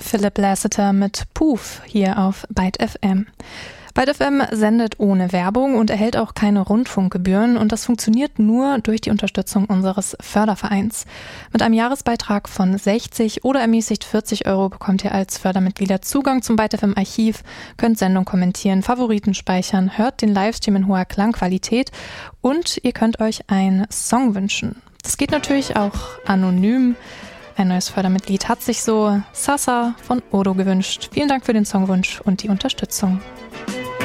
Philip Lasseter mit Poof hier auf Byte FM. Byte FM sendet ohne Werbung und erhält auch keine Rundfunkgebühren und das funktioniert nur durch die Unterstützung unseres Fördervereins. Mit einem Jahresbeitrag von 60 oder ermäßigt 40 € bekommt ihr als Fördermitglieder Zugang zum Byte FM Archiv, könnt Sendung kommentieren, Favoriten speichern, hört den Livestream in hoher Klangqualität und ihr könnt euch einen Song wünschen. Das geht natürlich auch anonym. Ein neues Fördermitglied hat sich so Sasa von Odo gewünscht. Vielen Dank für den Songwunsch und die Unterstützung.